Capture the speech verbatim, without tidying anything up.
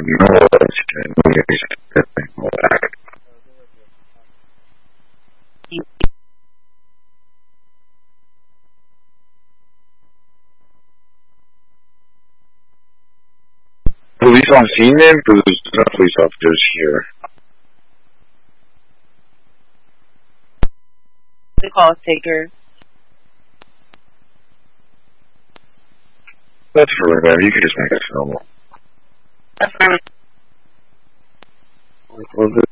noise and noise and all that. Police on scene then? Because there's no police officers here. The call taker. That's for them. You can just make it normal. Affirmative. What was it?